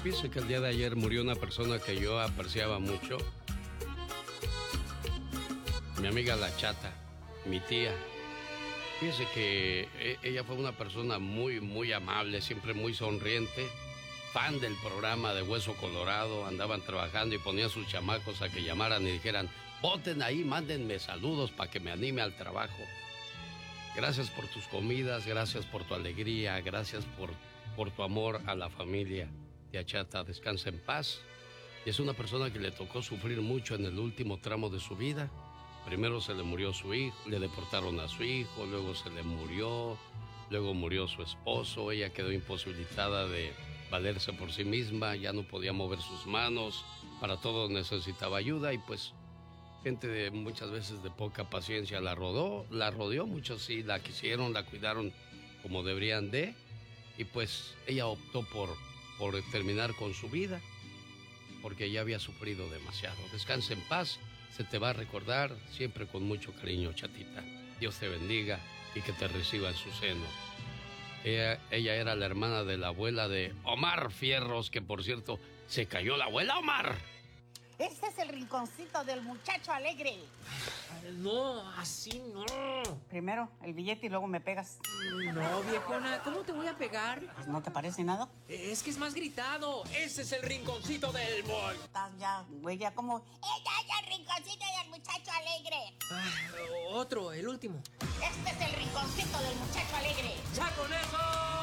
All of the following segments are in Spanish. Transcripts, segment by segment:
Fíjese que el día de ayer murió una persona que yo apreciaba mucho. Mi amiga La Chata, mi tía. Fíjese que ella fue una persona muy, muy amable, siempre muy sonriente, fan del programa de Hueso Colorado. Andaban trabajando y ponían sus chamacos a que llamaran y dijeran: voten ahí, mándenme saludos para que me anime al trabajo. Gracias por tus comidas, gracias por tu alegría, gracias por tu amor a la familia. Tía Chata, descansa en paz. Y es una persona que le tocó sufrir mucho en el último tramo de su vida. Primero se le murió su hijo, le deportaron a su hijo, luego se le murió, luego murió su esposo. Ella quedó imposibilitada de valerse por sí misma, ya no podía mover sus manos, para todo necesitaba ayuda y pues gente de muchas veces de poca paciencia la rodeó, muchos sí la quisieron, la cuidaron como deberían de, y pues ella optó por terminar con su vida porque ya había sufrido demasiado. Descansa en paz, se te va a recordar siempre con mucho cariño, Chatita. Dios te bendiga y que te reciba en su seno. Ella era la hermana de la abuela de Omar Fierros, que por cierto, se cayó la abuela, Omar. Este es el rinconcito del muchacho alegre. No, así no. Primero el billete y luego me pegas. No, viejona, ¿cómo te voy a pegar? Pues, ¿no te parece nada? Es que es más gritado. Ese es el rinconcito del boy. Estás ya, güey, ya como... ¡Ella es el rinconcito del muchacho alegre! Otro, el último. Este es el rinconcito del muchacho alegre. ¡Ya con eso!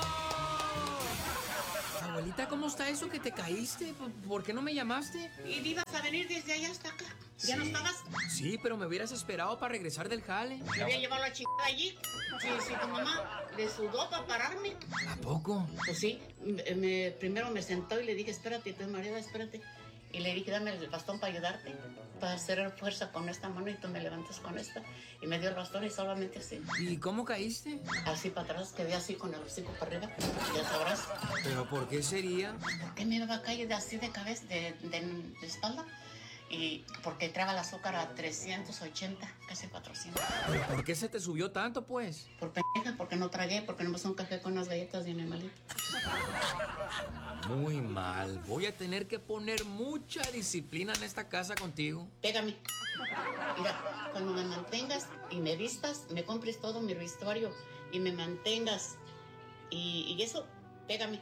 Abuelita, ¿cómo está eso que te caíste? ¿Por qué no me llamaste? ¿Y ibas a venir desde allá hasta acá? ¿Ya no estabas? Sí, pero me hubieras esperado para regresar del jale. Me había llevado la chingada allí. Sí, tu mamá le sudó para pararme. ¿A poco? Pues sí, primero me sentó y le dije: espérate, estoy mareada, espérate. Y le dije: dame el bastón para ayudarte, para hacer fuerza con esta mano y tú me levantas con esta. Y me dio el bastón y solamente así. ¿Y cómo caíste? Así para atrás, quedé así con el hocico para arriba, ya sabrás. ¿Pero por qué sería? ¿Por qué me iba a caer así de cabeza, de espalda? Y porque traba el azúcar a 380, casi 400. ¿Pero por qué se te subió tanto, pues? Por pendeja, porque no tragué, porque no me un café con unas galletas de animalito. Muy mal. Voy a tener que poner mucha disciplina en esta casa contigo. Pégame. Mira, cuando me mantengas y me vistas, me compres todo mi vestuario y me mantengas y eso, pégame.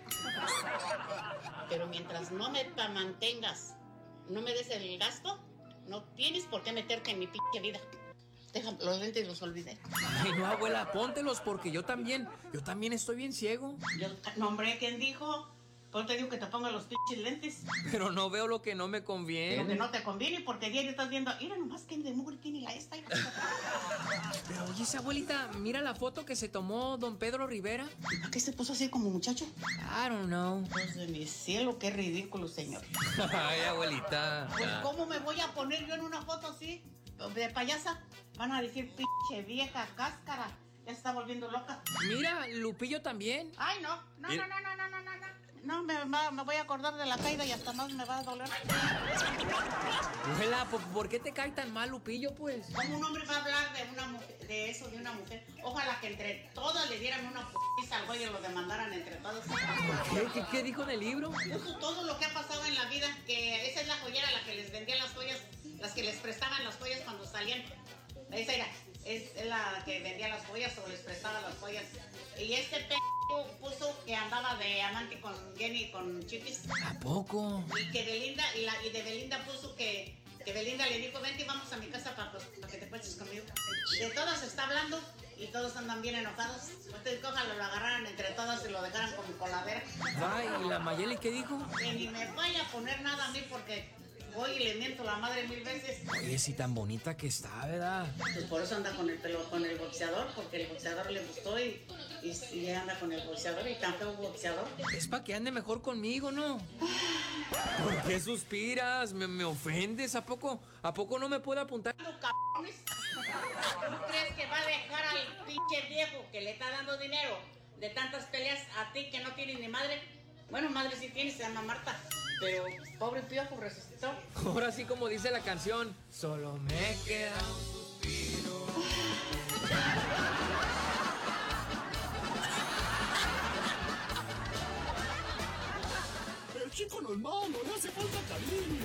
Pero mientras no me mantengas, no me des el gasto, no tienes por qué meterte en mi pinche vida. Deja, los lentes los olvidé. Ay, no, abuela, póntelos porque yo también estoy bien ciego. No, hombre, ¿quién dijo? Pues te digo que te ponga los pinches lentes. Pero no veo lo que no me conviene. Lo que no te conviene porque diario estás viendo... Mira nomás que de mugre tiene la esta. Pero oye, esa abuelita, mira la foto que se tomó don Pedro Rivera. ¿A qué se puso así como muchacho? I don't know. Dios de mi cielo, qué ridículo, señor. Ay, abuelita. Pues, ¿cómo me voy a poner yo en una foto así? De payasa. Van a decir, pinche vieja cáscara. Ya se está volviendo loca. Mira, Lupillo también. Ay, no. No. No, me voy a acordar de la caída y hasta más me va a doler. Abuela, ¿por qué te cae tan mal Lupillo, pues? ¿Cómo un hombre va a hablar de una mujer, de eso de una mujer? Ojalá que entre todas le dieran una p***iza al güey y lo demandaran entre todos. ¿Qué dijo en el libro? Puso todo lo que ha pasado en la vida, que esa es la joyera la que les vendía las joyas, las que les prestaban las joyas cuando salían. Esa era, es la que vendía las joyas o les prestaba las joyas. Y este puso que andaba de amante con Jenny, con Chipis. ¿A poco? Y que Belinda, y de Belinda puso que Belinda le dijo: vente y vamos a mi casa para que te cuentes conmigo. De todas se está hablando y todos andan bien enojados. Ustedes ojalá lo agarraran entre todas y lo dejaran como coladera. Ay, ¿y la Mayeli qué dijo? Que ni me vaya a poner nada a mí porque voy y le miento la madre 1000 veces. Oye, sí tan bonita que está, ¿verdad? Pues por eso anda con el boxeador, porque el boxeador le gustó y anda con el boxeador y tan feo boxeador. Es para que ande mejor conmigo, ¿no? ¿Por qué suspiras? ¿Me ofendes? ¿A poco no me puedo apuntar? ¿Cabrones? ¿Tú crees que va a dejar al pinche viejo que le está dando dinero de tantas peleas a ti que no tienes ni madre? Bueno, madre sí tienes, se llama Marta. Pero pobre piojo resucitó. Ahora sí, como dice la canción, solo me queda un suspiro. El chico no es malo, le hace falta cariño.